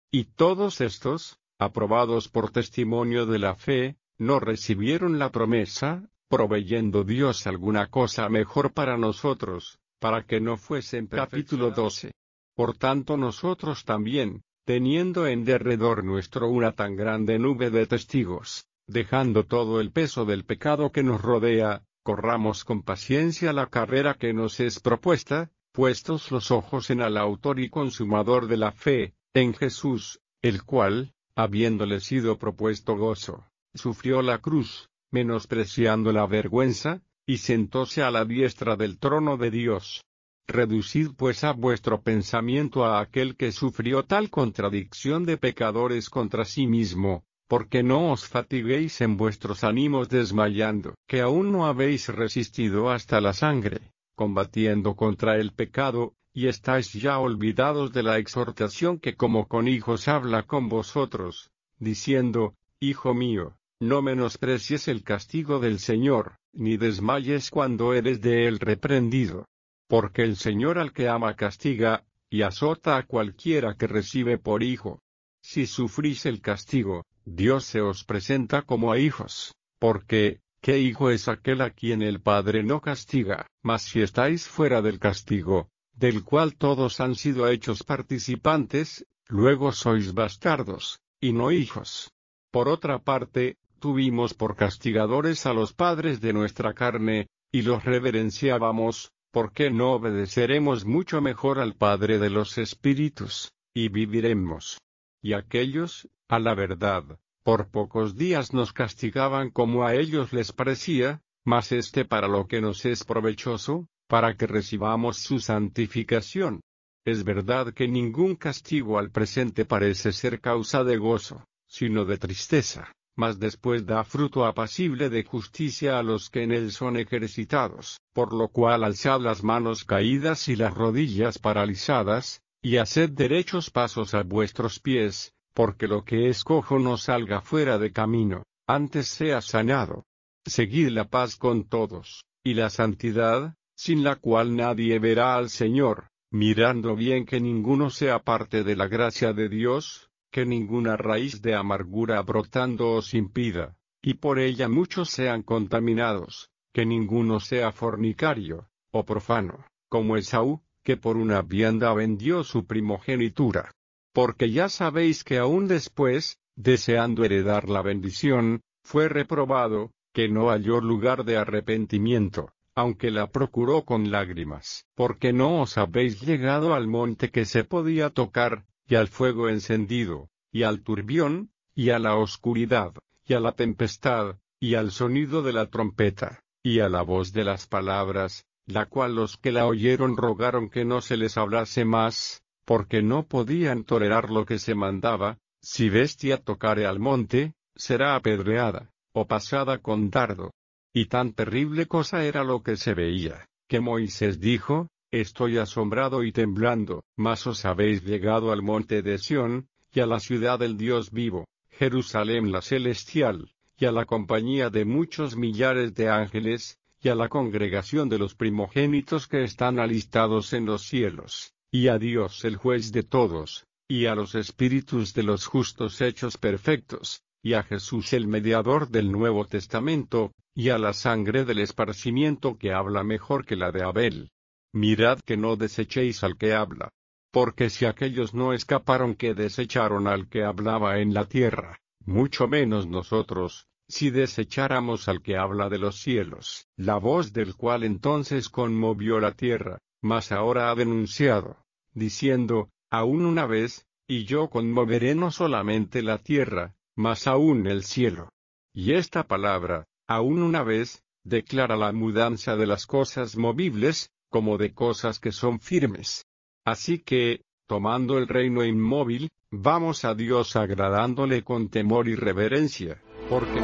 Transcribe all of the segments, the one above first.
Y todos estos, aprobados por testimonio de la fe, no recibieron la promesa, proveyendo Dios alguna cosa mejor para nosotros, para que no fuesen Capítulo 12. Por tanto nosotros también, teniendo en derredor nuestro una tan grande nube de testigos, dejando todo el peso del pecado que nos rodea, corramos con paciencia la carrera que nos es propuesta, puestos los ojos en el autor y consumador de la fe, en Jesús, el cual, habiéndole sido propuesto gozo, sufrió la cruz, menospreciando la vergüenza, y sentóse a la diestra del trono de Dios. Reducid pues a vuestro pensamiento a aquel que sufrió tal contradicción de pecadores contra sí mismo, porque no os fatiguéis en vuestros ánimos desmayando, que aún no habéis resistido hasta la sangre, combatiendo contra el pecado, y estáis ya olvidados de la exhortación que como con hijos habla con vosotros, diciendo, Hijo mío, no menosprecies el castigo del Señor, ni desmayes cuando eres de él reprendido. Porque el Señor al que ama castiga, y azota a cualquiera que recibe por hijo. Si sufrís el castigo, Dios se os presenta como a hijos, porque, ¿qué hijo es aquel a quien el Padre no castiga? Mas si estáis fuera del castigo, del cual todos han sido hechos participantes, luego sois bastardos, y no hijos. Por otra parte, tuvimos por castigadores a los padres de nuestra carne, y los reverenciábamos, ¿por qué no obedeceremos mucho mejor al Padre de los Espíritus, y viviremos? Y aquellos, a la verdad, por pocos días nos castigaban como a ellos les parecía, mas para lo que nos es provechoso, para que recibamos su santificación. Es verdad que ningún castigo al presente parece ser causa de gozo, sino de tristeza, mas después da fruto apacible de justicia a los que en él son ejercitados, por lo cual alzad las manos caídas y las rodillas paralizadas, y haced derechos pasos a vuestros pies, porque lo que es cojo no salga fuera de camino, antes sea sanado. Seguid la paz con todos, y la santidad, sin la cual nadie verá al Señor, mirando bien que ninguno sea parte de la gracia de Dios, que ninguna raíz de amargura brotando os impida, y por ella muchos sean contaminados, que ninguno sea fornicario, o profano, como Esaú, que por una vianda vendió su primogenitura. Porque ya sabéis que aún después, deseando heredar la bendición, fue reprobado, que no halló lugar de arrepentimiento, aunque la procuró con lágrimas. Porque no os habéis llegado al monte que se podía tocar, y al fuego encendido, y al turbión, y a la oscuridad, y a la tempestad, y al sonido de la trompeta, y a la voz de las palabras, la cual los que la oyeron rogaron que no se les hablase más, porque no podían tolerar lo que se mandaba. Si bestia tocare al monte, será apedreada, o pasada con dardo. Y tan terrible cosa era lo que se veía, que Moisés dijo, Estoy asombrado y temblando, mas os habéis llegado al monte de Sión, y a la ciudad del Dios vivo, Jerusalén la celestial, y a la compañía de muchos millares de ángeles, y a la congregación de los primogénitos que están alistados en los cielos, y a Dios el juez de todos, y a los espíritus de los justos hechos perfectos, y a Jesús el mediador del Nuevo Testamento, y a la sangre del esparcimiento que habla mejor que la de Abel. Mirad que no desechéis al que habla. Porque si aquellos no escaparon que desecharon al que hablaba en la tierra, mucho menos nosotros, si desecháramos al que habla de los cielos, la voz del cual entonces conmovió la tierra, mas ahora ha denunciado, diciendo, aún una vez, y yo conmoveré no solamente la tierra, mas aún el cielo. Y esta palabra, aún una vez, declara la mudanza de las cosas movibles, como de cosas que son firmes. Así que, tomando el reino inmóvil, vamos a Dios agradándole con temor y reverencia, porque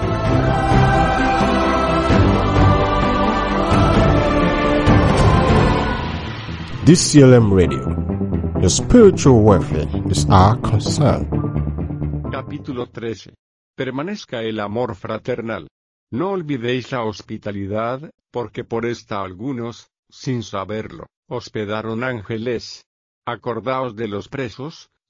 DCLM Radio. Your spiritual welfare is our concern. Capítulo 13. Permanezca el amor fraternal. No olvidéis la hospitalidad, porque por esta algunos, sin saberlo, hospedaron ángeles. Acordaos de los presos,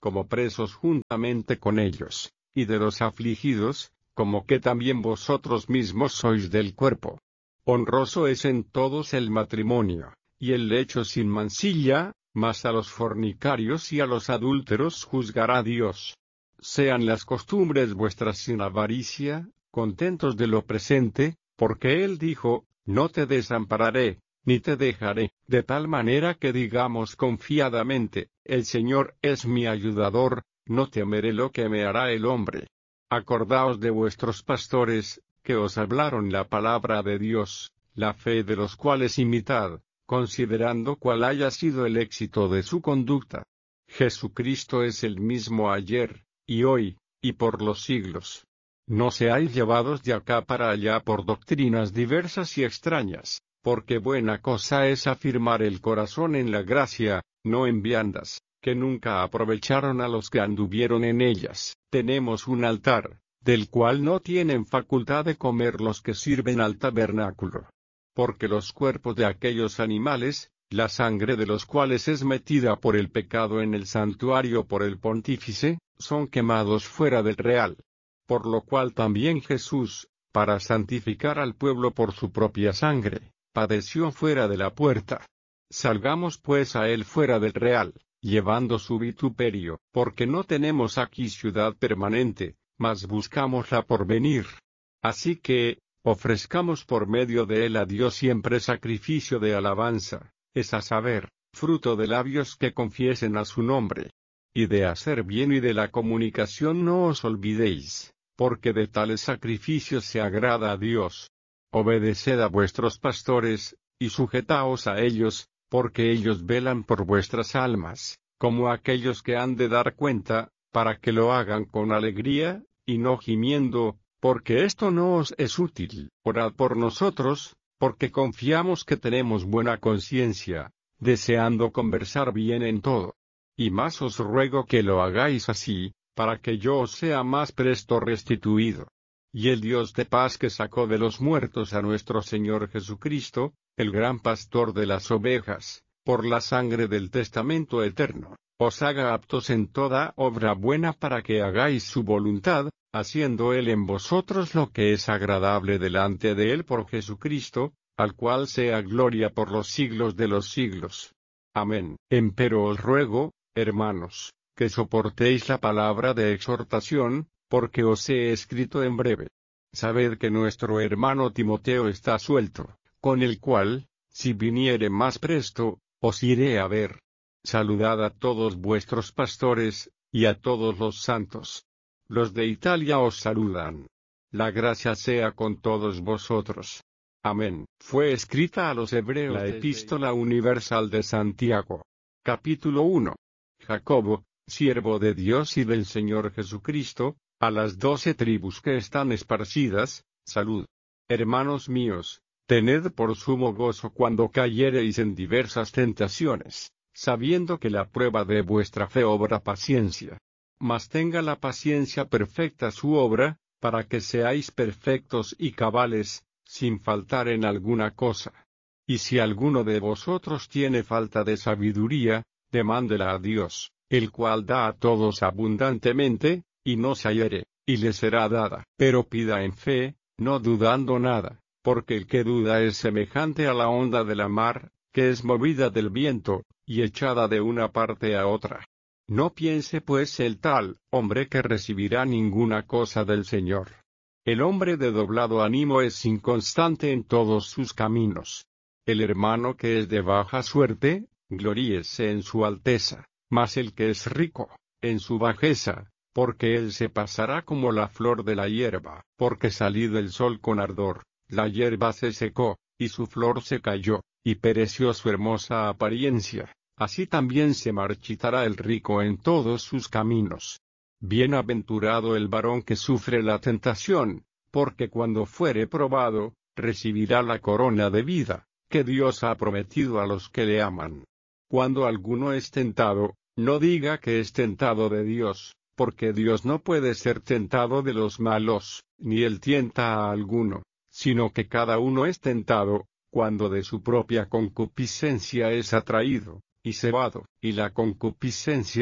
como presos juntamente con ellos, y de los afligidos, como que también vosotros mismos sois del cuerpo. Honroso es en todos el matrimonio, y el lecho sin mancilla, mas a los fornicarios y a los adúlteros juzgará Dios. Sean las costumbres vuestras sin avaricia, contentos de lo presente, porque Él dijo, no te desampararé, ni te dejaré, de tal manera que digamos confiadamente, el Señor es mi ayudador, no temeré lo que me hará el hombre. Acordaos de vuestros pastores, que os hablaron la palabra de Dios, la fe de los cuales imitad, considerando cuál haya sido el éxito de su conducta. Jesucristo es el mismo ayer, y hoy, y por los siglos. No seáis llevados de acá para allá por doctrinas diversas y extrañas, porque buena cosa es afirmar el corazón en la gracia, no en viandas, que nunca aprovecharon a los que anduvieron en ellas. Tenemos un altar, del cual no tienen facultad de comer los que sirven al tabernáculo. Porque los cuerpos de aquellos animales, la sangre de los cuales es metida por el pecado en el santuario por el pontífice, son quemados fuera del real. Por lo cual también Jesús, para santificar al pueblo por su propia sangre, padeció fuera de la puerta. Salgamos pues a él fuera del real, llevando su vituperio, porque no tenemos aquí ciudad permanente, mas buscamos la por venir. Así que, ofrezcamos por medio de él a Dios siempre sacrificio de alabanza, es a saber, fruto de labios que confiesen a su nombre. Y de hacer bien y de la comunicación no os olvidéis, porque de tales sacrificios se agrada a Dios. Obedeced a vuestros pastores, y sujetaos a ellos, porque ellos velan por vuestras almas, como aquellos que han de dar cuenta, para que lo hagan con alegría, y no gimiendo, porque esto no os es útil. Orad por nosotros, porque confiamos que tenemos buena conciencia, deseando conversar bien en todo. Y más os ruego que lo hagáis así, para que yo os sea más presto restituido. Y el Dios de paz que sacó de los muertos a nuestro Señor Jesucristo, el gran pastor de las ovejas, por la sangre del testamento eterno, os haga aptos en toda obra buena para que hagáis su voluntad, haciendo Él en vosotros lo que es agradable delante de Él por Jesucristo, al cual sea gloria por los siglos de los siglos. Amén. Empero os ruego, hermanos, que soportéis la palabra de exhortación, porque os he escrito en breve. Sabed que nuestro hermano Timoteo está suelto, con el cual, si viniere más presto, os iré a ver. Saludad a todos vuestros pastores, y a todos los santos. Los de Italia os saludan. La gracia sea con todos vosotros. Amén. Fue escrita a los hebreos la Epístola Universal de Santiago. Capítulo 1. Jacobo, siervo de Dios y del Señor Jesucristo, a las 12 tribus que están esparcidas, salud. Hermanos míos, tened por sumo gozo cuando cayereis en diversas tentaciones, sabiendo que la prueba de vuestra fe obra paciencia. Mas tenga la paciencia perfecta su obra, para que seáis perfectos y cabales, sin faltar en alguna cosa. Y si alguno de vosotros tiene falta de sabiduría, demándela a Dios, el cual da a todos abundantemente, y no se hiere, y le será dada. Pero pida en fe, no dudando nada, porque el que duda es semejante a la onda de la mar, que es movida del viento, y echada de una parte a otra. No piense pues el tal hombre que recibirá ninguna cosa del Señor. El hombre de doblado ánimo es inconstante en todos sus caminos. El hermano que es de baja suerte, gloríese en su alteza, mas el que es rico, en su bajeza, porque él se pasará como la flor de la hierba, porque salido el sol con ardor, la hierba se secó, y su flor se cayó, y pereció su hermosa apariencia. Así también se marchitará el rico en todos sus caminos. Bienaventurado el varón que sufre la tentación, porque cuando fuere probado, recibirá la corona de vida, que Dios ha prometido a los que le aman. Cuando alguno es tentado, no diga que es tentado de Dios, porque Dios no puede ser tentado de los malos, ni él tienta a alguno, sino que cada uno es tentado, cuando de su propia concupiscencia es atraído, y cebado. Y la concupiscencia,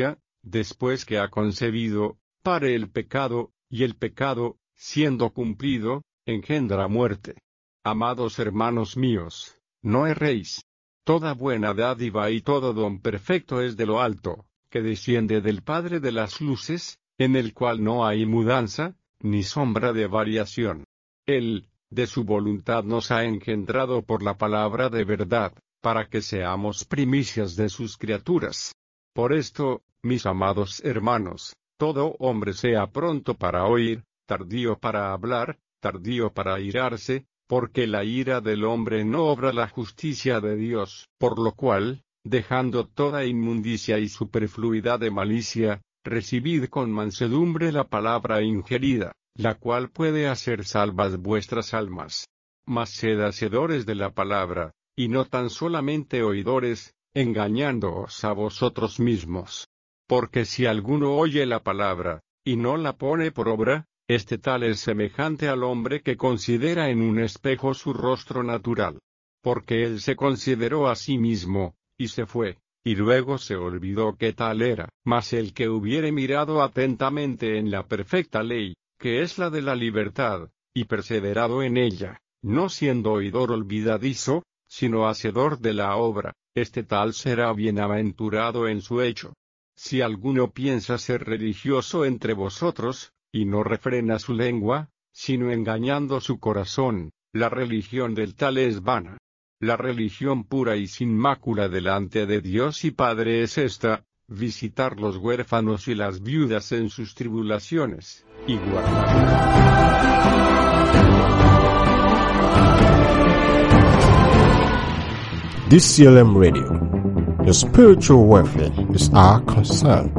después que ha concebido, pare el pecado, y el pecado, siendo cumplido, engendra muerte. Amados hermanos míos, no erréis. Toda buena dádiva y todo don perfecto es de lo alto, que desciende del Padre de las luces, en el cual no hay mudanza, ni sombra de variación. Él, de su voluntad nos ha engendrado por la palabra de verdad, para que seamos primicias de sus criaturas. Por esto, mis amados hermanos, todo hombre sea pronto para oír, tardío para hablar, tardío para airarse, porque la ira del hombre no obra la justicia de Dios. Por lo cual, dejando toda inmundicia y superfluidad de malicia, recibid con mansedumbre la palabra ingerida, la cual puede hacer salvas vuestras almas. Mas sed hacedores de la palabra, y no tan solamente oidores, engañándoos a vosotros mismos. Porque si alguno oye la palabra, y no la pone por obra, este tal es semejante al hombre que considera en un espejo su rostro natural. Porque él se consideró a sí mismo, y se fue, y luego se olvidó que tal era. Mas el que hubiere mirado atentamente en la perfecta ley, que es la de la libertad, y perseverado en ella, no siendo oidor olvidadizo, sino hacedor de la obra, este tal será bienaventurado en su hecho. Si alguno piensa ser religioso entre vosotros, y no refrena su lengua, sino engañando su corazón, la religión del tal es vana. La religión pura y sin mácula delante de Dios y Padre es esta: visitar los huérfanos y las viudas en sus tribulaciones, y DCLM Radio. Your spiritual welfare is our concern.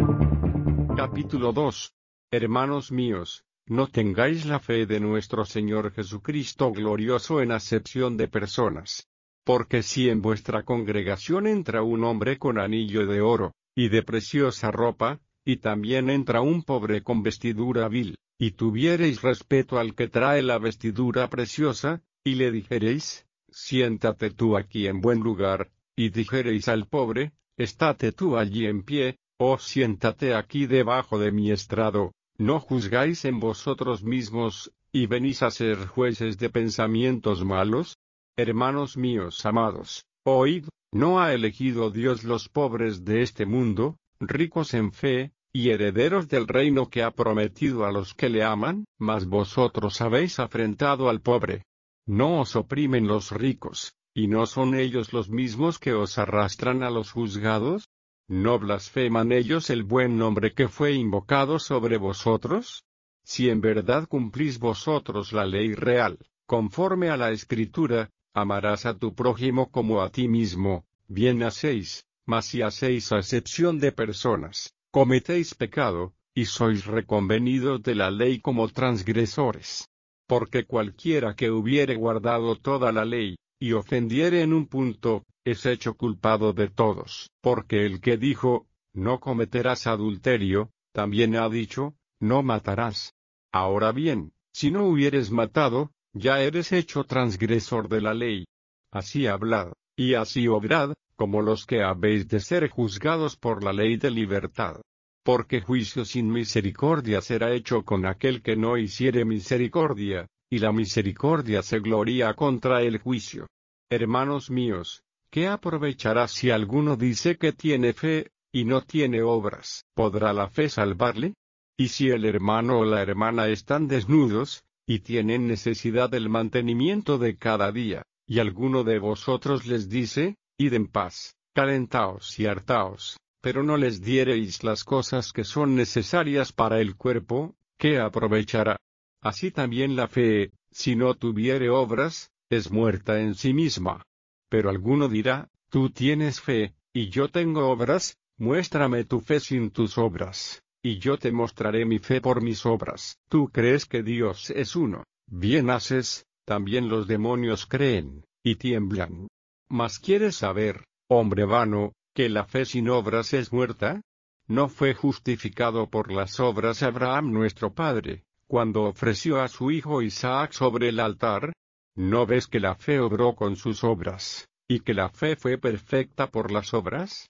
Capítulo 2. Hermanos míos, no tengáis la fe de nuestro Señor Jesucristo glorioso en acepción de personas. Porque si en vuestra congregación entra un hombre con anillo de oro, y de preciosa ropa, y también entra un pobre con vestidura vil, y tuviereis respeto al que trae la vestidura preciosa, y le dijereis: siéntate tú aquí en buen lugar, y dijereis al pobre: estate tú allí en pie, o siéntate aquí debajo de mi estrado, ¿no juzgáis en vosotros mismos, y venís a ser jueces de pensamientos malos? Hermanos míos amados, oíd, ¿no ha elegido Dios los pobres de este mundo, ricos en fe, y herederos del reino que ha prometido a los que le aman? Mas vosotros habéis afrentado al pobre. ¿No os oprimen los ricos, y no son ellos los mismos que os arrastran a los juzgados? ¿No blasfeman ellos el buen nombre que fue invocado sobre vosotros? Si en verdad cumplís vosotros la ley real, conforme a la Escritura, amarás a tu prójimo como a ti mismo, bien hacéis. Mas si hacéis acepción de personas, cometéis pecado, y sois reconvenidos de la ley como transgresores. Porque cualquiera que hubiere guardado toda la ley, y ofendiere en un punto, es hecho culpado de todos. Porque el que dijo: no cometerás adulterio, también ha dicho: no matarás. Ahora bien, si no hubieres matado, ya eres hecho transgresor de la ley. Así hablad, y así obrad, como los que habéis de ser juzgados por la ley de libertad. Porque juicio sin misericordia será hecho con aquel que no hiciere misericordia, y la misericordia se gloría contra el juicio. Hermanos míos, ¿qué aprovechará si alguno dice que tiene fe, y no tiene obras? ¿Podrá la fe salvarle? Y si el hermano o la hermana están desnudos, y tienen necesidad del mantenimiento de cada día, y alguno de vosotros les dice: id en paz, calentaos y hartaos, pero no les diereis las cosas que son necesarias para el cuerpo, ¿qué aprovechará? Así también la fe, si no tuviere obras, es muerta en sí misma. Pero alguno dirá: tú tienes fe, y yo tengo obras; muéstrame tu fe sin tus obras, y yo te mostraré mi fe por mis obras. Tú crees que Dios es uno, bien haces; también los demonios creen, y tiemblan. Mas ¿quieres saber, hombre vano, que la fe sin obras es muerta? ¿No fue justificado por las obras Abraham nuestro padre, cuando ofreció a su hijo Isaac sobre el altar? ¿No ves que la fe obró con sus obras, y que la fe fue perfecta por las obras?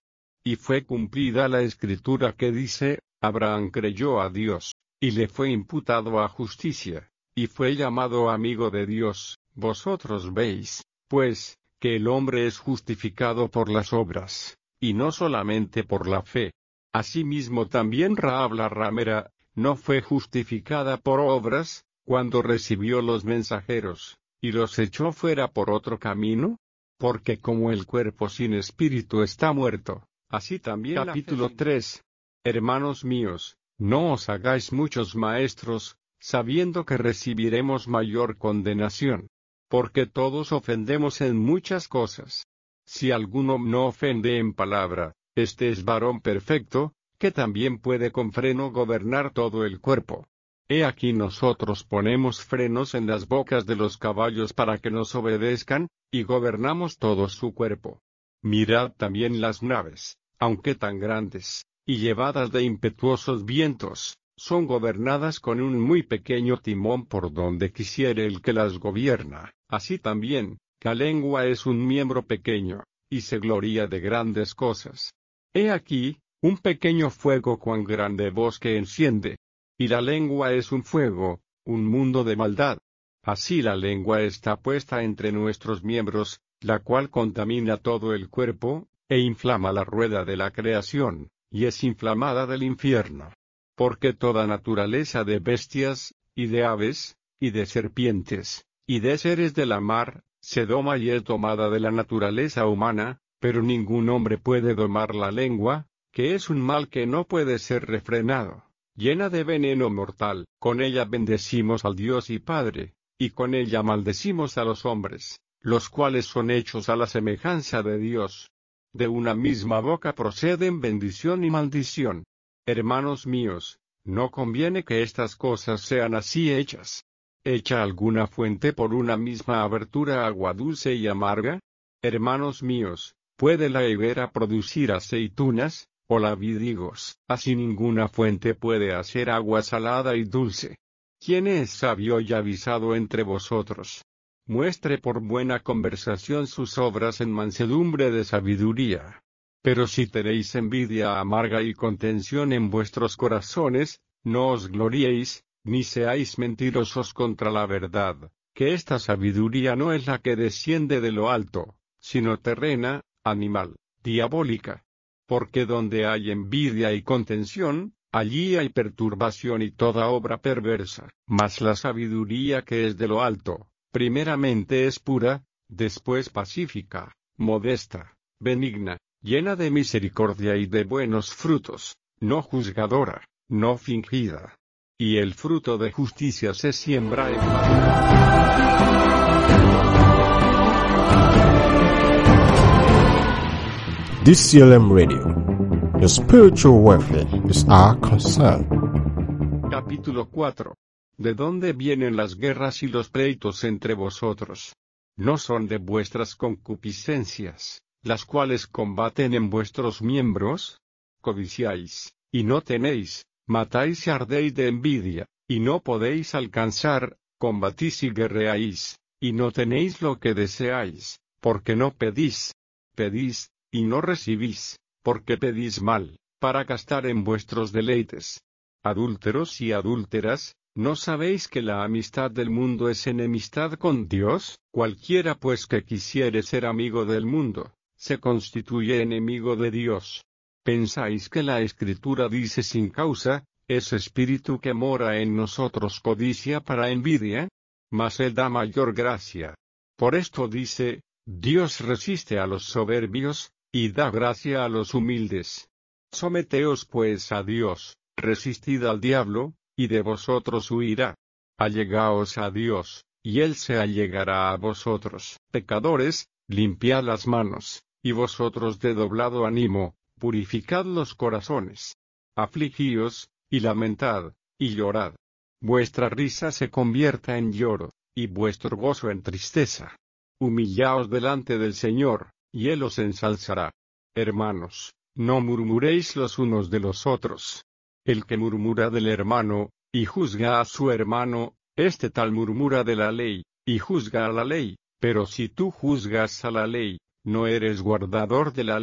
y fue cumplida la escritura que dice, Abraham creyó a Dios, y le fue imputado a justicia, y fue llamado amigo de Dios. Vosotros veis, pues, que el hombre es justificado por las obras, y no solamente por la fe. Asimismo también Rahab la ramera, no fue justificada por obras, cuando recibió los mensajeros, y los echó fuera por otro camino, porque como el cuerpo sin espíritu está muerto, así también Capítulo 3. Hermanos míos, no os hagáis muchos maestros, sabiendo que recibiremos mayor condenación. Porque todos ofendemos en muchas cosas. Si alguno no ofende en palabra, este es varón perfecto, que también puede con freno gobernar todo el cuerpo. He aquí nosotros ponemos frenos en las bocas de los caballos para que nos obedezcan, y gobernamos todo su cuerpo. Mirad también las naves, aunque tan grandes, y llevadas de impetuosos vientos, son gobernadas con un muy pequeño timón por donde quisiere el que las gobierna. Así también, la lengua es un miembro pequeño, y se gloria de grandes cosas. He aquí, un pequeño fuego cuán grande bosque enciende. Y la lengua es un fuego, un mundo de maldad. Así la lengua está puesta entre nuestros miembros, la cual contamina todo el cuerpo, e inflama la rueda de la creación, y es inflamada del infierno. Porque toda naturaleza de bestias, y de aves, y de serpientes, y de seres de la mar, se doma y es domada de la naturaleza humana, pero ningún hombre puede domar la lengua, que es un mal que no puede ser refrenado, llena de veneno mortal. Con ella bendecimos al Dios y Padre, y con ella maldecimos a los hombres, los cuales son hechos a la semejanza de Dios. De una misma boca proceden bendición y maldición. Hermanos míos, no conviene que estas cosas sean así hechas. ¿Echa alguna fuente por una misma abertura agua dulce y amarga? Hermanos míos, ¿puede la higuera producir aceitunas, o la vid higos? Así ninguna fuente puede hacer agua salada y dulce. ¿Quién es sabio y avisado entre vosotros? Muestre por buena conversación sus obras en mansedumbre de sabiduría. Pero si tenéis envidia amarga y contención en vuestros corazones, no os gloriéis, ni seáis mentirosos contra la verdad, que esta sabiduría no es la que desciende de lo alto, sino terrena, animal, diabólica. Porque donde hay envidia y contención, allí hay perturbación y toda obra perversa. Mas la sabiduría que es de lo alto, primeramente es pura, después pacífica, modesta, benigna, llena de misericordia y de buenos frutos, no juzgadora, no fingida. Y el fruto de justicia se siembra en DCLM Radio. Your spiritual welfare is our concern. Capítulo 4. ¿De dónde vienen las guerras y los pleitos entre vosotros? ¿No son de vuestras concupiscencias, las cuales combaten en vuestros miembros? Codiciáis, y no tenéis, matáis y ardéis de envidia, y no podéis alcanzar, combatís y guerreáis, y no tenéis lo que deseáis, porque no pedís. Pedís, y no recibís, porque pedís mal, para gastar en vuestros deleites. Adúlteros y adúlteras, ¿no sabéis que la amistad del mundo es enemistad con Dios? Cualquiera pues que quisiere ser amigo del mundo, se constituye enemigo de Dios. ¿Pensáis que la Escritura dice sin causa, ese espíritu que mora en nosotros codicia para envidia? Mas Él da mayor gracia. Por esto dice, Dios resiste a los soberbios, y da gracia a los humildes. Someteos pues a Dios, resistid al diablo, y de vosotros huirá. Allegaos a Dios, y Él se allegará a vosotros. Pecadores, limpiad las manos, y vosotros de doblado ánimo, purificad los corazones. Afligíos, y lamentad, y llorad. Vuestra risa se convierta en lloro, y vuestro gozo en tristeza. Humillaos delante del Señor, y Él os ensalzará. Hermanos, no murmuréis los unos de los otros. El que murmura del hermano, y juzga a su hermano, este tal murmura de la ley, y juzga a la ley. Pero si tú juzgas a la ley, no eres guardador de la ley,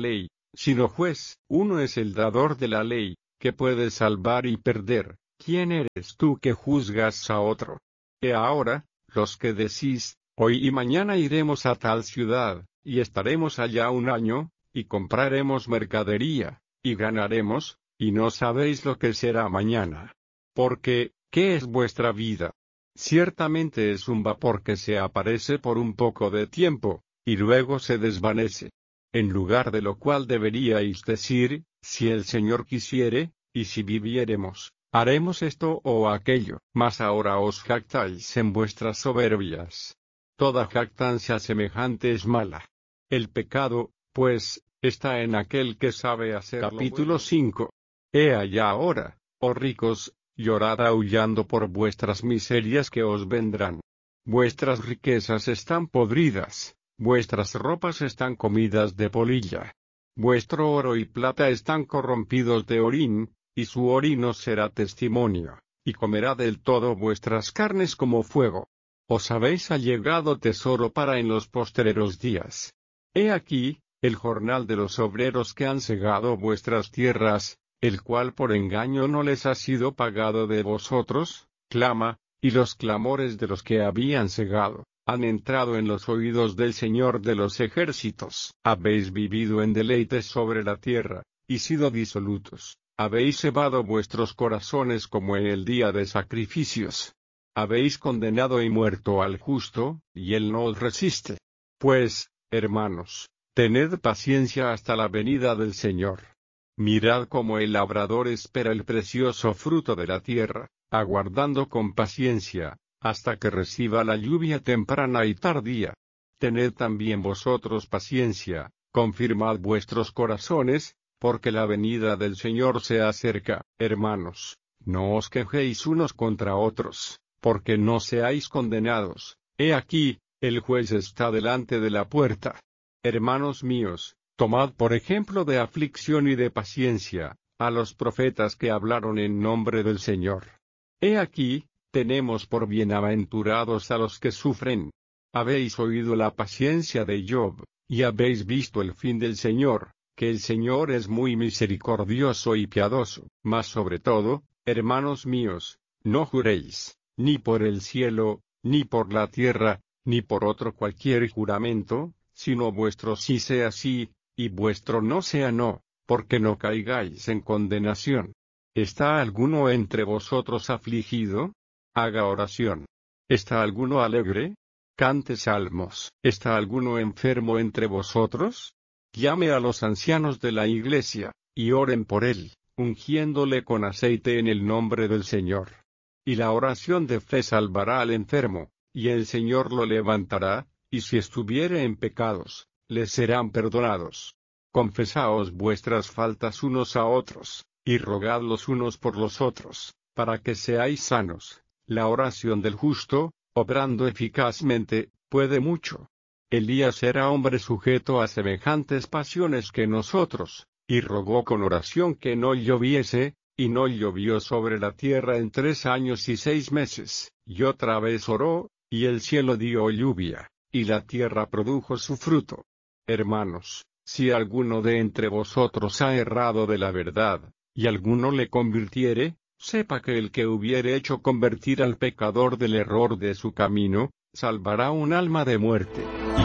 sino juez. Uno es el dador de la ley, que puede salvar y perder. ¿Quién eres tú que juzgas a otro? Y ahora, los que decís, hoy y mañana iremos a tal ciudad, y estaremos allá un año, y compraremos mercadería, y ganaremos, y no sabéis lo que será mañana. Porque, ¿qué es vuestra vida? Ciertamente es un vapor que se aparece por un poco de tiempo, y luego se desvanece. En lugar de lo cual deberíais decir, si el Señor quisiere, y si viviéremos, haremos esto o aquello. Mas ahora os jactáis en vuestras soberbias. Toda jactancia semejante es mala. El pecado, pues, está en aquel que sabe hacer. Capítulo 5. He allá ahora, oh ricos, llorad aullando por vuestras miserias que os vendrán. Vuestras riquezas están podridas, vuestras ropas están comidas de polilla. Vuestro oro y plata están corrompidos de orín, y su orín os será testimonio, y comerá del todo vuestras carnes como fuego. Os habéis allegado tesoro para en los postreros días. He aquí, el jornal de los obreros que han segado vuestras tierras, el cual por engaño no les ha sido pagado de vosotros, clama, y los clamores de los que habían segado, han entrado en los oídos del Señor de los ejércitos. Habéis vivido en deleites sobre la tierra, y sido disolutos, habéis cebado vuestros corazones como en el día de sacrificios. Habéis condenado y muerto al justo, y él no os resiste. Pues, hermanos, tened paciencia hasta la venida del Señor. Mirad cómo el labrador espera el precioso fruto de la tierra, aguardando con paciencia, hasta que reciba la lluvia temprana y tardía. Tened también vosotros paciencia, confirmad vuestros corazones, porque la venida del Señor se acerca. Hermanos, no os quejéis unos contra otros, porque no seáis condenados. He aquí, el juez está delante de la puerta. Hermanos míos, tomad por ejemplo de aflicción y de paciencia, a los profetas que hablaron en nombre del Señor. He aquí, tenemos por bienaventurados a los que sufren. Habéis oído la paciencia de Job, y habéis visto el fin del Señor, que el Señor es muy misericordioso y piadoso. Mas sobre todo, hermanos míos, no juréis, ni por el cielo, ni por la tierra, ni por otro cualquier juramento, sino vuestro sí sea sí, y vuestro no sea no, porque no caigáis en condenación. ¿Está alguno entre vosotros afligido? Haga oración. ¿Está alguno alegre? Cante salmos. ¿Está alguno enfermo entre vosotros? Llame a los ancianos de la iglesia, y oren por él, ungiéndole con aceite en el nombre del Señor. Y la oración de fe salvará al enfermo, y el Señor lo levantará, y si estuviere en pecados, les serán perdonados. Confesaos vuestras faltas unos a otros, y rogad los unos por los otros, para que seáis sanos. La oración del justo, obrando eficazmente, puede mucho. Elías era hombre sujeto a semejantes pasiones que nosotros, y rogó con oración que no lloviese, y no llovió sobre la tierra en 3 años y 6 meses, y otra vez oró, y el cielo dio lluvia, y la tierra produjo su fruto. Hermanos, si alguno de entre vosotros ha errado de la verdad, y alguno le convirtiere, sepa que el que hubiere hecho convertir al pecador del error de su camino, salvará un alma de muerte.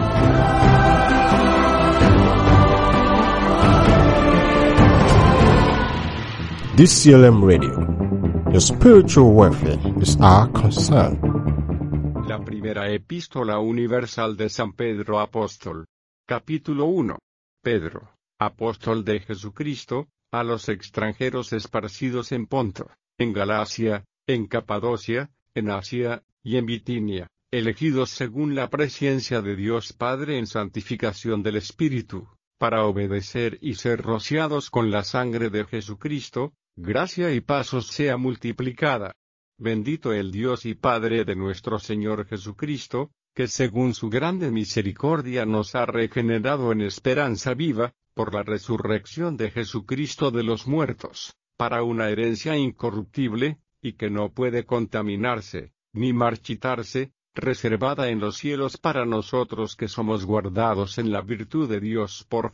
DCLM Radio. Your spiritual welfare is our concern. La primera epístola universal de San Pedro Apóstol. Capítulo 1. Pedro, apóstol de Jesucristo, a los extranjeros esparcidos en Ponto, en Galacia, en Capadocia, en Asia, y en Bitinia, elegidos según la presciencia de Dios Padre en santificación del Espíritu, para obedecer y ser rociados con la sangre de Jesucristo, gracia y paz os sea multiplicada. Bendito el Dios y Padre de nuestro Señor Jesucristo, que según su grande misericordia nos ha regenerado en esperanza viva, por la resurrección de Jesucristo de los muertos, para una herencia incorruptible, y que no puede contaminarse, ni marchitarse, reservada en los cielos para nosotros que somos guardados en la virtud de Dios por fe,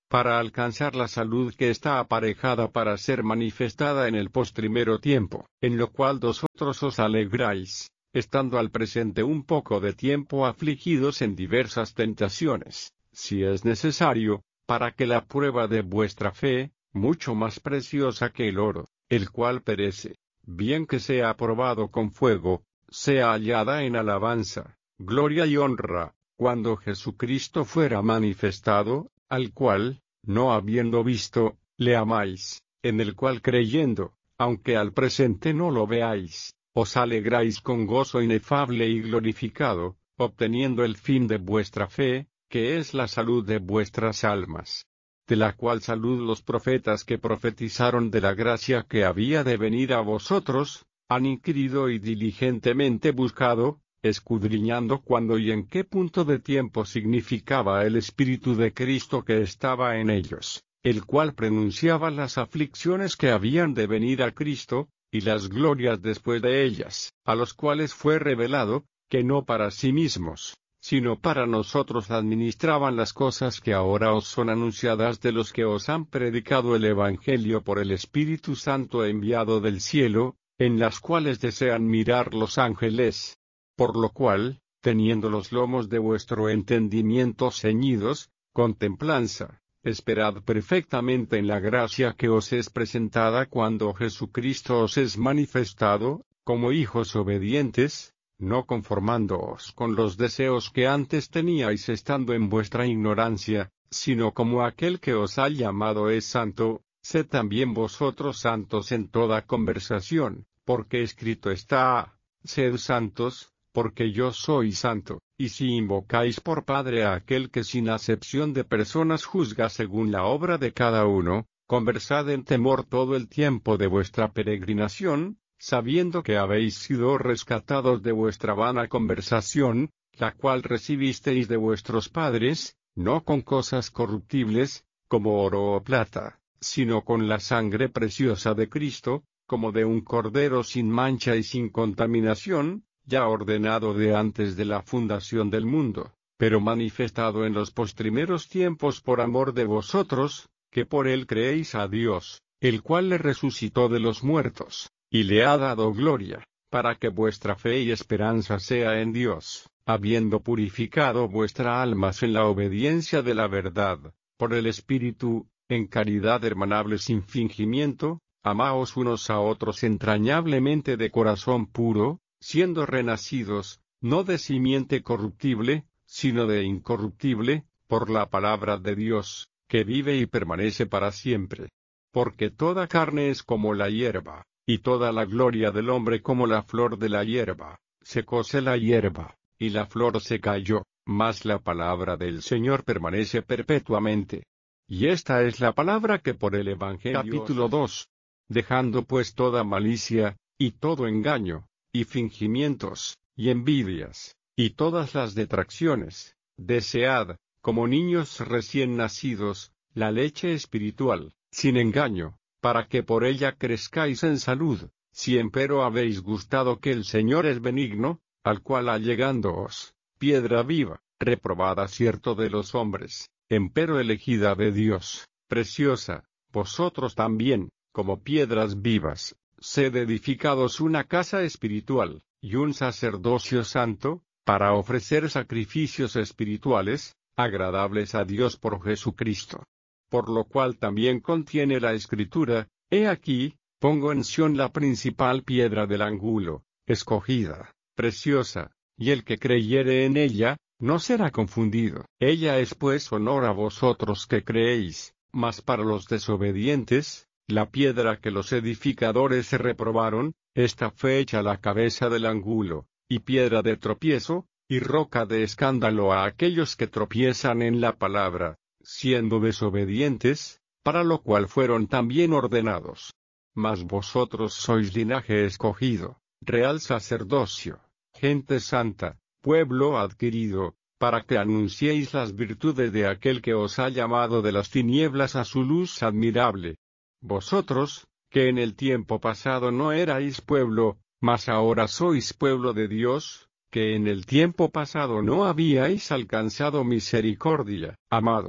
para alcanzar la salud que está aparejada para ser manifestada en el postrimero tiempo, en lo cual vosotros os alegráis, estando al presente un poco de tiempo afligidos en diversas tentaciones, si es necesario, para que la prueba de vuestra fe, mucho más preciosa que el oro, el cual perece, bien que sea probado con fuego, sea hallada en alabanza, gloria y honra, cuando Jesucristo fuera manifestado, al cual, no habiendo visto, le amáis, en el cual creyendo, aunque al presente no lo veáis, os alegráis con gozo inefable y glorificado, obteniendo el fin de vuestra fe, que es la salud de vuestras almas. De la cual salud los profetas que profetizaron de la gracia que había de venir a vosotros, han inquirido y diligentemente buscado, escudriñando cuándo y en qué punto de tiempo significaba el Espíritu de Cristo que estaba en ellos, el cual pronunciaba las aflicciones que habían de venir a Cristo, y las glorias después de ellas, a los cuales fue revelado, que no para sí mismos, sino para nosotros administraban las cosas que ahora os son anunciadas de los que os han predicado el Evangelio por el Espíritu Santo enviado del cielo, en las cuales desean mirar los ángeles. Por lo cual, teniendo los lomos de vuestro entendimiento ceñidos, contemplanza, esperad perfectamente en la gracia que os es presentada cuando Jesucristo os es manifestado, como hijos obedientes, no conformándoos con los deseos que antes teníais estando en vuestra ignorancia, sino como aquel que os ha llamado es santo, sed también vosotros santos en toda conversación, porque escrito está, sed santos, porque yo soy santo, y si invocáis por Padre a aquel que sin acepción de personas juzga según la obra de cada uno, conversad en temor todo el tiempo de vuestra peregrinación, sabiendo que habéis sido rescatados de vuestra vana conversación, la cual recibisteis de vuestros padres, no con cosas corruptibles, como oro o plata, sino con la sangre preciosa de Cristo, como de un cordero sin mancha y sin contaminación, ya ordenado de antes de la fundación del mundo, pero manifestado en los postrimeros tiempos por amor de vosotros, que por él creéis a Dios, el cual le resucitó de los muertos, y le ha dado gloria, para que vuestra fe y esperanza sea en Dios, habiendo purificado vuestra almas en la obediencia de la verdad, por el Espíritu, en caridad hermanable sin fingimiento, amaos unos a otros entrañablemente de corazón puro, siendo renacidos, no de simiente corruptible, sino de incorruptible, por la palabra de Dios, que vive y permanece para siempre. Porque toda carne es como la hierba, y toda la gloria del hombre como la flor de la hierba. Secóse la hierba, y la flor se cayó, mas la palabra del Señor permanece perpetuamente. Y esta es la palabra que por el Evangelio. Capítulo 2. Dejando pues toda malicia, y todo engaño, y fingimientos, y envidias, y todas las detracciones, desead, como niños recién nacidos, la leche espiritual, sin engaño, para que por ella crezcáis en salud, si empero habéis gustado que el Señor es benigno, al cual allegándoos, piedra viva, reprobada cierto de los hombres, empero elegida de Dios, preciosa, vosotros también, como piedras vivas, sed edificados una casa espiritual, y un sacerdocio santo, para ofrecer sacrificios espirituales, agradables a Dios por Jesucristo. Por lo cual también contiene la Escritura, he aquí, pongo en Sión la principal piedra del ángulo, escogida, preciosa, y el que creyere en ella, no será confundido. Ella es pues honor a vosotros que creéis, mas para los desobedientes, la piedra que los edificadores se reprobaron, esta fue hecha la cabeza del ángulo, y piedra de tropiezo, y roca de escándalo a aquellos que tropiezan en la palabra, siendo desobedientes, para lo cual fueron también ordenados. Mas vosotros sois linaje escogido, real sacerdocio, gente santa, pueblo adquirido, para que anunciéis las virtudes de aquel que os ha llamado de las tinieblas a su luz admirable. Vosotros, que en el tiempo pasado no erais pueblo, mas ahora sois pueblo de Dios, que en el tiempo pasado no habíais alcanzado misericordia. Amados,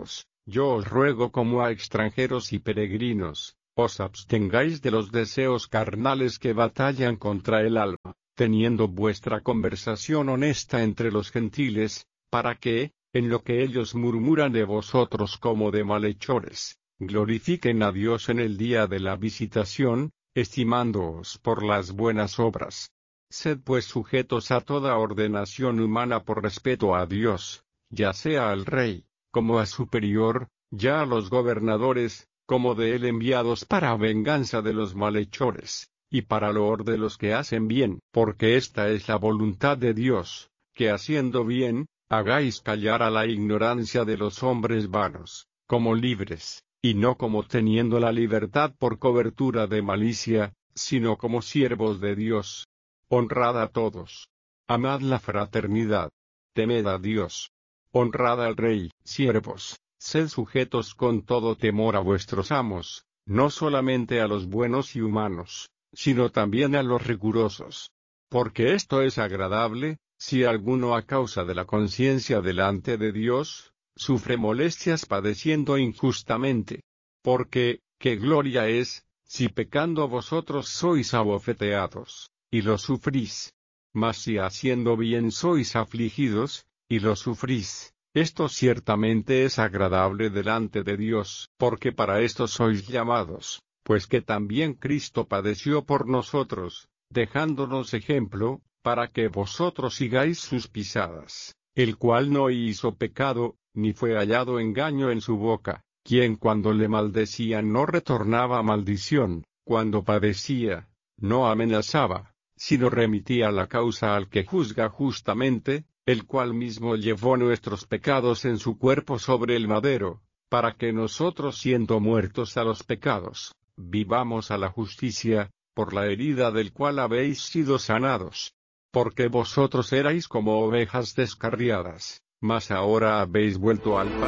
Yo os ruego como a extranjeros y peregrinos, os abstengáis de los deseos carnales que batallan contra el alma, teniendo vuestra conversación honesta entre los gentiles, para que, en lo que ellos murmuran de vosotros como de malhechores, glorifiquen a Dios en el día de la visitación, estimándoos por las buenas obras. Sed pues sujetos a toda ordenación humana por respeto a Dios, ya sea al rey, como a superior, ya a los gobernadores, como de él enviados para venganza de los malhechores, y para loor de los que hacen bien, porque esta es la voluntad de Dios, que haciendo bien, hagáis callar a la ignorancia de los hombres vanos, como libres, y no como teniendo la libertad por cobertura de malicia, sino como siervos de Dios. Honrad a todos. Amad la fraternidad. Temed a Dios. Honrad al Rey. Siervos, sed sujetos con todo temor a vuestros amos, no solamente a los buenos y humanos, sino también a los rigurosos. Porque esto es agradable, si alguno a causa de la conciencia delante de Dios, sufre molestias padeciendo injustamente. Porque, ¿qué gloria es, si pecando vosotros sois abofeteados, y lo sufrís? Mas si haciendo bien sois afligidos, y lo sufrís, esto ciertamente es agradable delante de Dios, porque para esto sois llamados, pues que también Cristo padeció por nosotros, dejándonos ejemplo, para que vosotros sigáis sus pisadas, el cual no hizo pecado, ni fue hallado engaño en su boca, quien cuando le maldecían no retornaba maldición, cuando padecía, no amenazaba, sino remitía la causa al que juzga justamente, el cual mismo llevó nuestros pecados en su cuerpo sobre el madero, para que nosotros siendo muertos a los pecados, vivamos a la justicia, por la herida del cual habéis sido sanados. Porque vosotros erais como ovejas descarriadas, mas ahora habéis vuelto al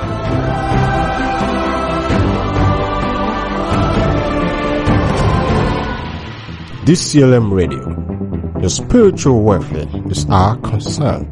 DCLM Radio. Your spiritual welfare is our concern.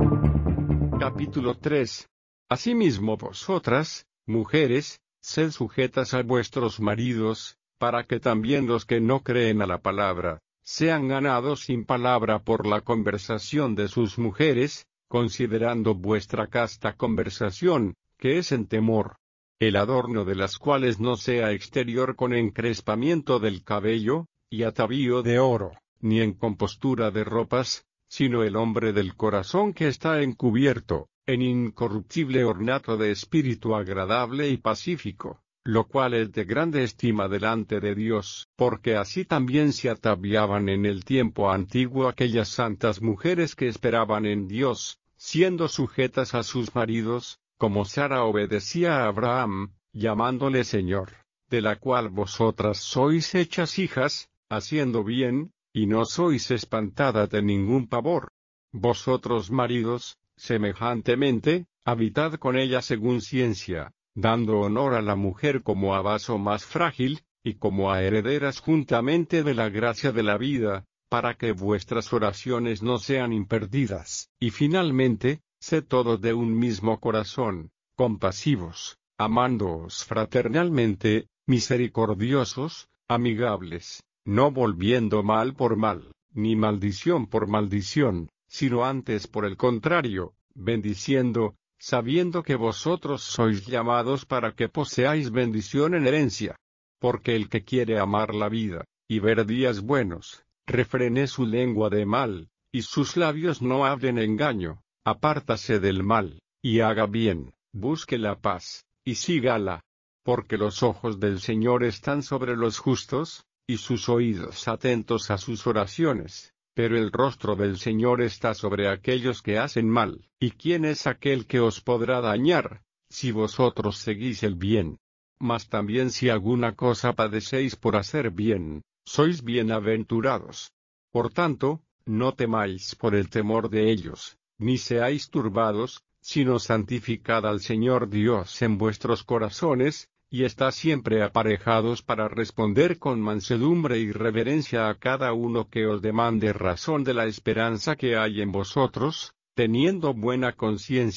Capítulo 3. Asimismo vosotras, mujeres, sed sujetas a vuestros maridos, para que también los que no creen a la palabra, sean ganados sin palabra por la conversación de sus mujeres, considerando vuestra casta conversación, que es en temor. El adorno de las cuales no sea exterior con encrespamiento del cabello, y atavío de oro, ni en compostura de ropas, sino el hombre del corazón que está encubierto, en incorruptible ornato de espíritu agradable y pacífico, lo cual es de grande estima delante de Dios, porque así también se ataviaban en el tiempo antiguo aquellas santas mujeres que esperaban en Dios, siendo sujetas a sus maridos, como Sara obedecía a Abraham, llamándole Señor, de la cual vosotras sois hechas hijas, haciendo bien, y no sois espantadas de ningún pavor. Vosotros maridos, semejantemente, habitad con ella según ciencia, dando honor a la mujer como a vaso más frágil, y como a herederas juntamente de la gracia de la vida, para que vuestras oraciones no sean imperdidas. Y finalmente, sed todos de un mismo corazón, compasivos, amándoos fraternalmente, misericordiosos, amigables, no volviendo mal por mal, ni maldición por maldición, sino antes por el contrario, bendiciendo, sabiendo que vosotros sois llamados para que poseáis bendición en herencia. Porque el que quiere amar la vida, y ver días buenos, refrene su lengua de mal, y sus labios no hablen engaño, apártase del mal, y haga bien, busque la paz, y sígala. Porque los ojos del Señor están sobre los justos, y sus oídos atentos a sus oraciones, pero el rostro del Señor está sobre aquellos que hacen mal. ¿Y quién es aquel que os podrá dañar, si vosotros seguís el bien? Mas también si alguna cosa padecéis por hacer bien, sois bienaventurados. Por tanto, no temáis por el temor de ellos, ni seáis turbados, sino santificad al Señor Dios en vuestros corazones, y está siempre aparejados para responder con mansedumbre y reverencia a cada uno que os demande razón de la esperanza que hay en vosotros, teniendo buena conciencia,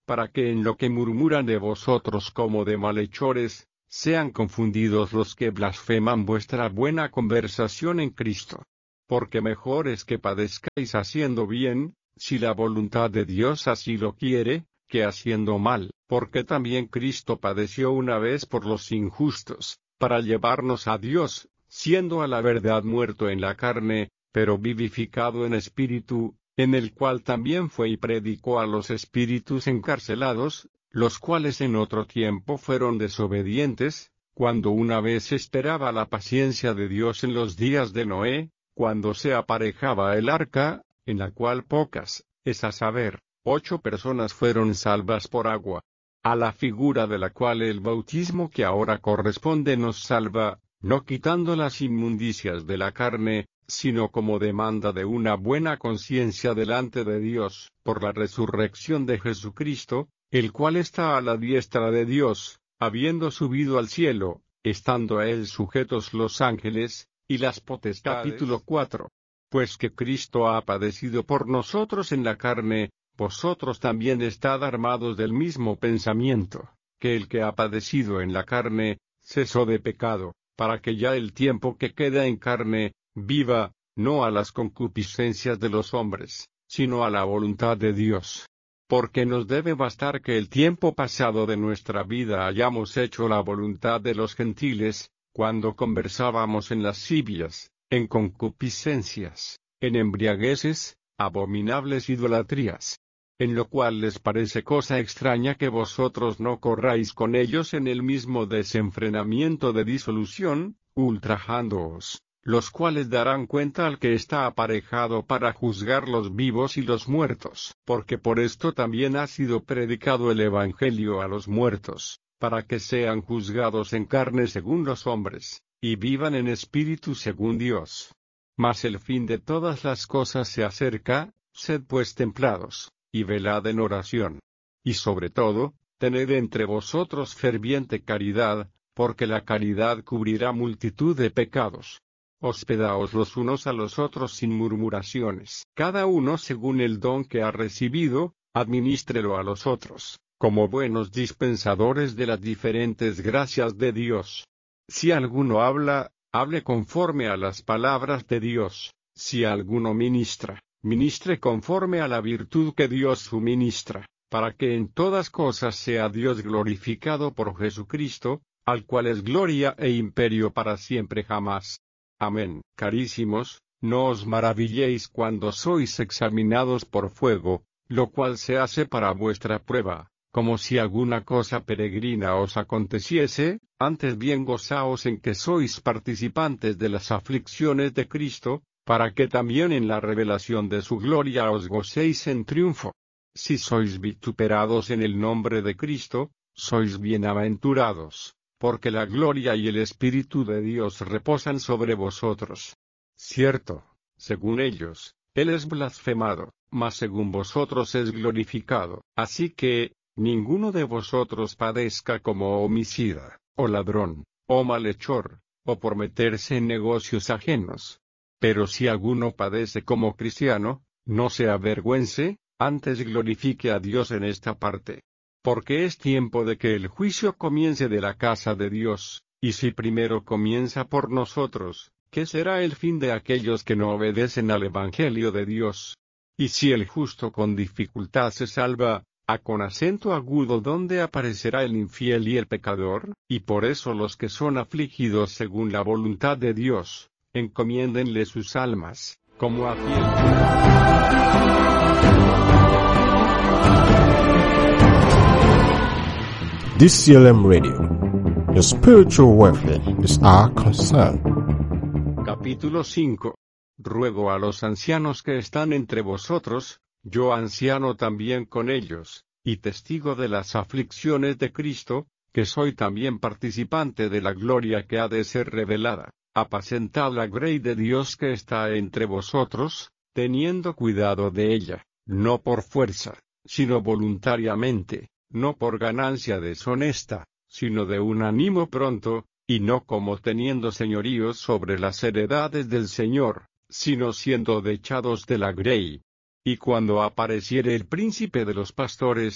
para que en lo que murmuran de vosotros como de malhechores, sean confundidos los que blasfeman vuestra buena conversación en Cristo. Porque mejor es que padezcáis haciendo bien, si la voluntad de Dios así lo quiere, que haciendo mal, porque también Cristo padeció una vez por los injustos, para llevarnos a Dios, siendo a la verdad muerto en la carne, pero vivificado en espíritu, en el cual también fue y predicó a los espíritus encarcelados, los cuales en otro tiempo fueron desobedientes, cuando una vez esperaba la paciencia de Dios en los días de Noé, cuando se aparejaba el arca, en la cual pocas, es a saber, 8 personas fueron salvas por agua, a la figura de la cual el bautismo que ahora corresponde nos salva, no quitando las inmundicias de la carne, sino como demanda de una buena conciencia delante de Dios, por la resurrección de Jesucristo, el cual está a la diestra de Dios, habiendo subido al cielo, estando a él sujetos los ángeles, y las potestades. Capítulo 4. Pues que Cristo ha padecido por nosotros en la carne, vosotros también estad armados del mismo pensamiento, que el que ha padecido en la carne, cesó de pecado, para que ya el tiempo que queda en carne, viva, no a las concupiscencias de los hombres, sino a la voluntad de Dios. Porque nos debe bastar que el tiempo pasado de nuestra vida hayamos hecho la voluntad de los gentiles, cuando conversábamos en lascivias, en concupiscencias, en embriagueces, abominables idolatrías. En lo cual les parece cosa extraña que vosotros no corráis con ellos en el mismo desenfrenamiento de disolución, ultrajándoos, los cuales darán cuenta al que está aparejado para juzgar los vivos y los muertos. Porque por esto también ha sido predicado el Evangelio a los muertos, para que sean juzgados en carne según los hombres, y vivan en espíritu según Dios. Mas el fin de todas las cosas se acerca, sed pues templados, y velad en oración. Y sobre todo, tened entre vosotros ferviente caridad, porque la caridad cubrirá multitud de pecados. Hospedaos los unos a los otros sin murmuraciones. Cada uno según el don que ha recibido, adminístrelo a los otros, como buenos dispensadores de las diferentes gracias de Dios. Si alguno habla, hable conforme a las palabras de Dios. Si alguno ministra, ministre conforme a la virtud que Dios suministra, para que en todas cosas sea Dios glorificado por Jesucristo, al cual es gloria e imperio para siempre jamás. Amén. Carísimos, no os maravilléis cuando sois examinados por fuego, lo cual se hace para vuestra prueba, como si alguna cosa peregrina os aconteciese, antes bien gozaos en que sois participantes de las aflicciones de Cristo, para que también en la revelación de su gloria os gocéis en triunfo. Si sois vituperados en el nombre de Cristo, sois bienaventurados, porque la gloria y el Espíritu de Dios reposan sobre vosotros. Cierto, según ellos, Él es blasfemado, mas según vosotros es glorificado. Así que, ninguno de vosotros padezca como homicida, o ladrón, o malhechor, o por meterse en negocios ajenos. Pero si alguno padece como cristiano, no se avergüence, antes glorifique a Dios en esta parte. Porque es tiempo de que el juicio comience de la casa de Dios, y si primero comienza por nosotros, ¿qué será el fin de aquellos que no obedecen al Evangelio de Dios? Y si el justo con dificultad se salva, ¿a con acento agudo dónde aparecerá el infiel y el pecador? Y por eso los que son afligidos según la voluntad de Dios, encomiéndenle sus almas, como a fiel. DCLM Radio. Your spiritual welfare is our concern. Capítulo 5. Ruego a los ancianos que están entre vosotros, yo anciano también con ellos, y testigo de las aflicciones de Cristo, que soy también participante de la gloria que ha de ser revelada. Apacentad la grey de Dios que está entre vosotros, teniendo cuidado de ella, no por fuerza, sino voluntariamente, no por ganancia deshonesta, sino de un ánimo pronto, y no como teniendo señoríos sobre las heredades del Señor, sino siendo dechados de la grey. Y cuando apareciere el príncipe de los pastores,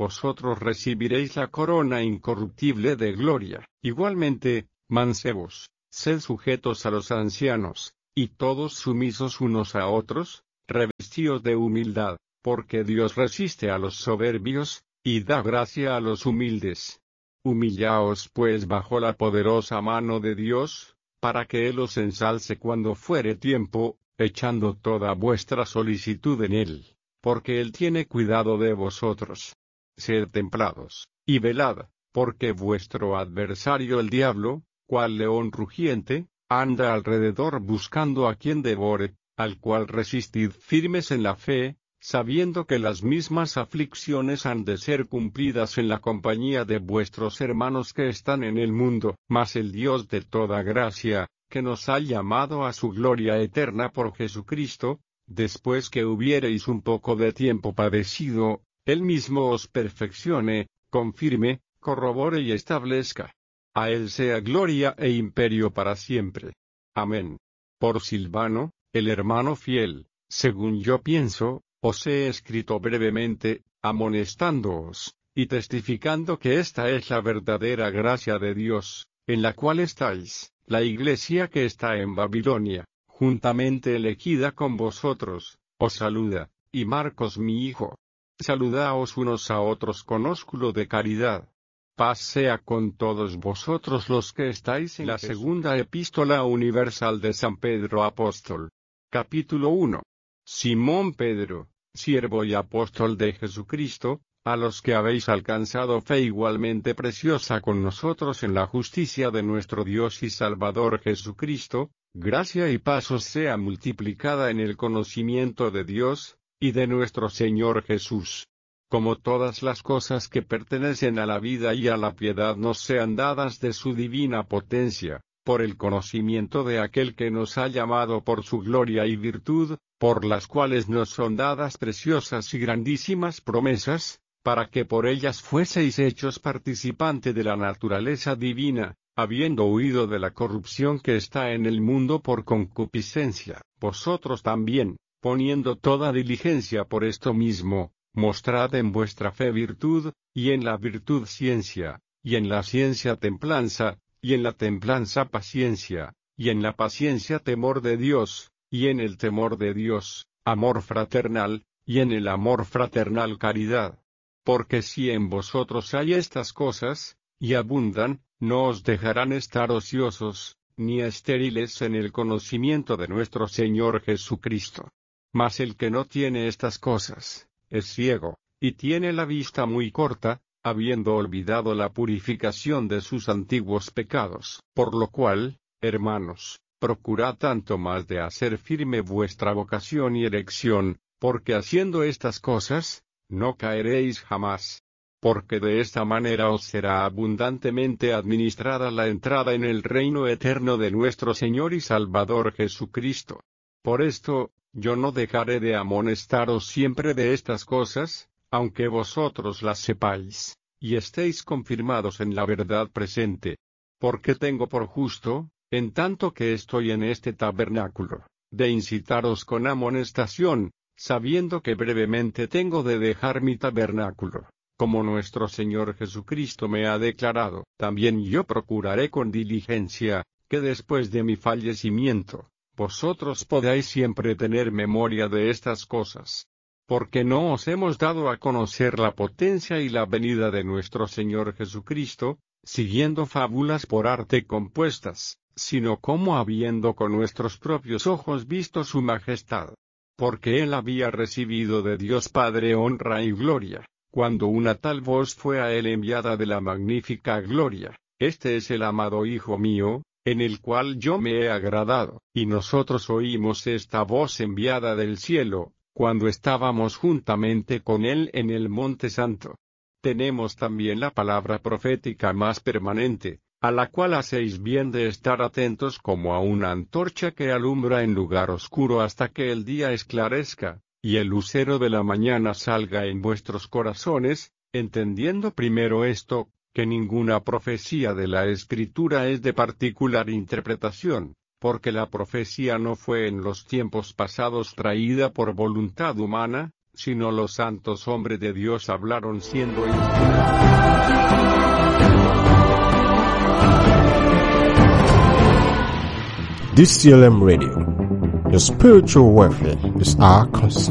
vosotros recibiréis la corona incorruptible de gloria. Igualmente, mancebos, sed sujetos a los ancianos, y todos sumisos unos a otros, revestidos de humildad, porque Dios resiste a los soberbios, y da gracia a los humildes. Humillaos pues bajo la poderosa mano de Dios, para que Él os ensalce cuando fuere tiempo, echando toda vuestra solicitud en Él, porque Él tiene cuidado de vosotros. Sed templados, y velad, porque vuestro adversario el diablo, cual león rugiente, anda alrededor buscando a quien devore, al cual resistid firmes en la fe, sabiendo que las mismas aflicciones han de ser cumplidas en la compañía de vuestros hermanos que están en el mundo. Mas el Dios de toda gracia, que nos ha llamado a su gloria eterna por Jesucristo, después que hubiereis un poco de tiempo padecido, Él mismo os perfeccione, confirme, corrobore y establezca. A Él sea gloria e imperio para siempre. Amén. Por Silvano, el hermano fiel, según yo pienso, os he escrito brevemente, amonestándoos, y testificando que esta es la verdadera gracia de Dios, en la cual estáis, la iglesia que está en Babilonia, juntamente elegida con vosotros, os saluda, y Marcos mi hijo. Saludaos unos a otros con ósculo de caridad. Paz sea con todos vosotros los que estáis en la segunda epístola universal de San Pedro Apóstol. Capítulo 1. Simón Pedro, siervo y apóstol de Jesucristo, a los que habéis alcanzado fe igualmente preciosa con nosotros en la justicia de nuestro Dios y Salvador Jesucristo, gracia y paz os sea multiplicada en el conocimiento de Dios, y de nuestro Señor Jesús. Como todas las cosas que pertenecen a la vida y a la piedad nos sean dadas de su divina potencia, por el conocimiento de aquel que nos ha llamado por su gloria y virtud, por las cuales nos son dadas preciosas y grandísimas promesas, para que por ellas fueseis hechos participante de la naturaleza divina, habiendo huido de la corrupción que está en el mundo por concupiscencia. Vosotros también, poniendo toda diligencia por esto mismo, mostrad en vuestra fe virtud, y en la virtud ciencia, y en la ciencia templanza, y en la templanza paciencia, y en la paciencia temor de Dios, y en el temor de Dios, amor fraternal, y en el amor fraternal caridad. Porque si en vosotros hay estas cosas, y abundan, no os dejarán estar ociosos, ni estériles en el conocimiento de nuestro Señor Jesucristo. Mas el que no tiene estas cosas, es ciego, y tiene la vista muy corta, habiendo olvidado la purificación de sus antiguos pecados. Por lo cual, hermanos, procurad tanto más de hacer firme vuestra vocación y elección, porque haciendo estas cosas, no caeréis jamás. Porque de esta manera os será abundantemente administrada la entrada en el reino eterno de nuestro Señor y Salvador Jesucristo. Por esto, yo no dejaré de amonestaros siempre de estas cosas, aunque vosotros las sepáis, y estéis confirmados en la verdad presente. Porque tengo por justo, en tanto que estoy en este tabernáculo, de incitaros con amonestación, sabiendo que brevemente tengo de dejar mi tabernáculo, como nuestro Señor Jesucristo me ha declarado. También yo procuraré con diligencia, que después de mi fallecimiento, vosotros podáis siempre tener memoria de estas cosas. Porque no os hemos dado a conocer la potencia y la venida de nuestro Señor Jesucristo, siguiendo fábulas por arte compuestas, sino como habiendo con nuestros propios ojos visto su majestad. Porque él había recibido de Dios Padre honra y gloria, cuando una tal voz fue a él enviada de la magnífica gloria: Este es el amado Hijo mío, en el cual yo me he agradado. Y nosotros oímos esta voz enviada del cielo, cuando estábamos juntamente con él en el Monte Santo. Tenemos también la palabra profética más permanente, a la cual hacéis bien de estar atentos como a una antorcha que alumbra en lugar oscuro hasta que el día esclarezca, y el lucero de la mañana salga en vuestros corazones, entendiendo primero esto, que ninguna profecía de la Escritura es de particular interpretación, porque la profecía no fue en los tiempos pasados traída por voluntad humana, sino los santos hombres de Dios hablaron siendo inspirados. DCLM Radio. Your spiritual welfare is our concern.